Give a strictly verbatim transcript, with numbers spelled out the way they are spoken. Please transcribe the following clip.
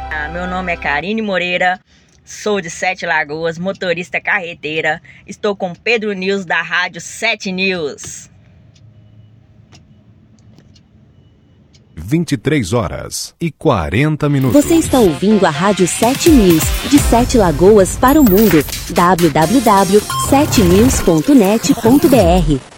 Meu nome é Karine Moreira, sou de Sete Lagoas, motorista carreteira. Estou com Pedro News da Rádio Sete News. vinte e três horas e quarenta minutos. Você está ouvindo a Rádio Sete News, de Sete Lagoas para o mundo. w w w ponto sete news ponto net ponto b r